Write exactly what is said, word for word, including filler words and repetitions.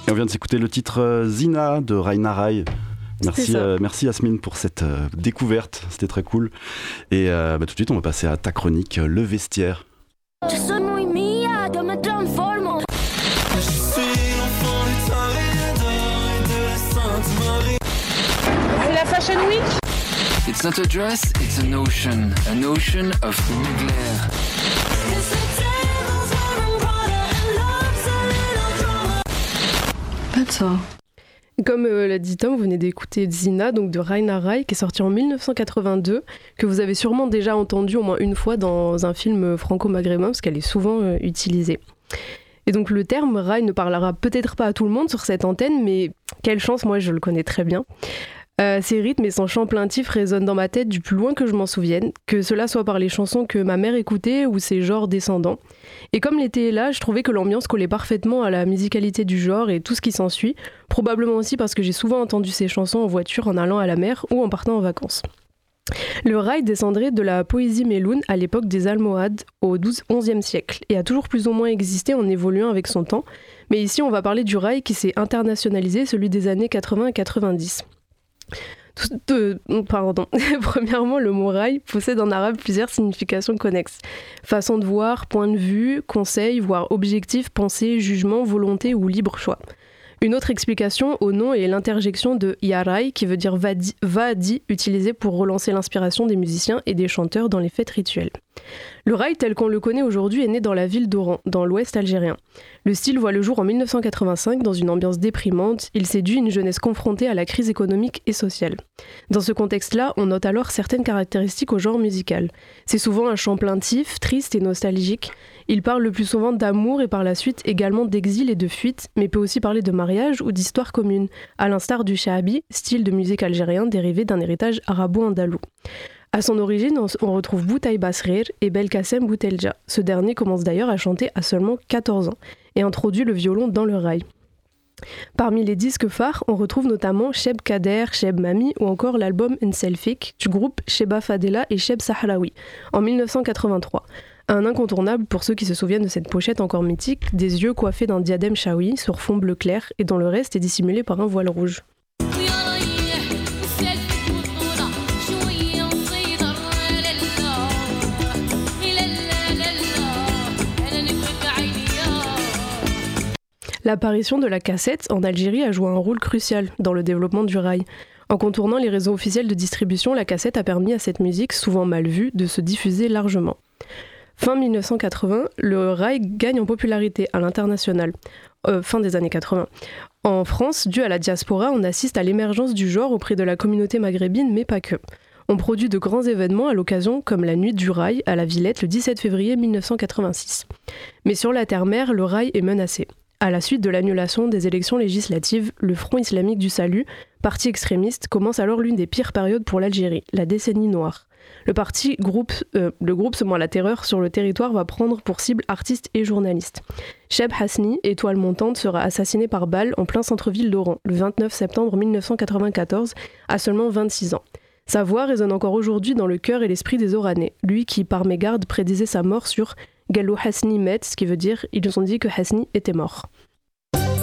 Et on vient de s'écouter le titre euh, Zina de Raina Rai. Merci, euh, merci Yasmine pour cette euh, découverte, c'était très cool. Et euh, bah, tout de suite, on va passer à ta chronique, euh, Le Vestiaire. Je suis mia de Madame Volmo. Je suis l'enfant du Toréador et de la Sainte Marie. C'est la Fashion Week. It's not a dress, it's an ocean, an ocean of Mugler. Pas de ça. Comme euh, l'a dit Tom, vous venez d'écouter Zina, donc de Raina Rai, qui est sorti en dix-neuf cent quatre-vingt-deux, que vous avez sûrement déjà entendu au moins une fois dans un film franco-maghrébin, parce qu'elle est souvent euh, utilisée. Et donc le terme Rai ne parlera peut-être pas à tout le monde sur cette antenne, mais quelle chance, moi je le connais très bien. Euh, ses rythmes et son chant plaintif résonnent dans ma tête du plus loin que je m'en souvienne, que cela soit par les chansons que ma mère écoutait ou ses genres descendants. Et comme l'été est là, je trouvais que l'ambiance collait parfaitement à la musicalité du genre et tout ce qui s'ensuit, probablement aussi parce que j'ai souvent entendu ces chansons en voiture en allant à la mer ou en partant en vacances. Le raï descendrait de la poésie méloune à l'époque des Almohades au onzième siècle et a toujours plus ou moins existé en évoluant avec son temps, mais ici on va parler du raï qui s'est internationalisé, celui des années quatre-vingts et quatre-vingt-dix. Tout, euh, pardon. Premièrement, le mot raï possède en arabe plusieurs significations connexes. Façon de voir, point de vue, conseil, voire objectif, pensée, jugement, volonté ou libre choix. Une autre explication au nom est l'interjection de yarai, qui veut dire vadi, vadi, utilisé pour relancer l'inspiration des musiciens et des chanteurs dans les fêtes rituelles. Le raï tel qu'on le connaît aujourd'hui est né dans la ville d'Oran, dans l'ouest algérien. Le style voit le jour en dix-neuf cent quatre-vingt-cinq dans une ambiance déprimante. Il séduit une jeunesse confrontée à la crise économique et sociale. Dans ce contexte-là, on note alors certaines caractéristiques au genre musical. C'est souvent un chant plaintif, triste et nostalgique. Il parle le plus souvent d'amour et par la suite également d'exil et de fuite, mais peut aussi parler de mariage ou d'histoire commune, à l'instar du shaabi, style de musique algérien dérivé d'un héritage arabo-andalou. À son origine, on retrouve Boutaï Basrir et Belkacem Boutelja. Ce dernier commence d'ailleurs à chanter à seulement quatorze ans et introduit le violon dans le raï. Parmi les disques phares, on retrouve notamment Cheb Kader, Cheb Mami ou encore l'album Nselfik du groupe Cheba Fadela et Cheb Sahraoui en dix-neuf cent quatre-vingt-trois. Un incontournable pour ceux qui se souviennent de cette pochette encore mythique, des yeux coiffés d'un diadème chaoui sur fond bleu clair et dont le reste est dissimulé par un voile rouge. L'apparition de la cassette en Algérie a joué un rôle crucial dans le développement du raï. En contournant les réseaux officiels de distribution, la cassette a permis à cette musique, souvent mal vue, de se diffuser largement. Fin dix-neuf cent quatre-vingts, le raï gagne en popularité à l'international. Euh, fin des années quatre-vingts. En France, dû à la diaspora, on assiste à l'émergence du genre auprès de la communauté maghrébine, mais pas que. On produit de grands événements à l'occasion, comme la Nuit du Raï à la Villette le dix-sept février dix-neuf cent quatre-vingt-six. Mais sur la terre-mère, le raï est menacé. À la suite de l'annulation des élections législatives, le Front islamique du salut, parti extrémiste, commence alors l'une des pires périodes pour l'Algérie, la décennie noire. Le parti groupe, euh, le groupe semant la terreur sur le territoire va prendre pour cible artistes et journalistes. Cheb Hasni, étoile montante, sera assassiné par balle en plein centre-ville d'Oran, le vingt-neuf septembre dix-neuf cent quatre-vingt-quatorze, à seulement vingt-six ans. Sa voix résonne encore aujourd'hui dans le cœur et l'esprit des Oranais, lui qui, par mégarde, prédisait sa mort sur Gallou Hasni Met, ce qui veut dire « ils nous ont dit que Hasni était mort ».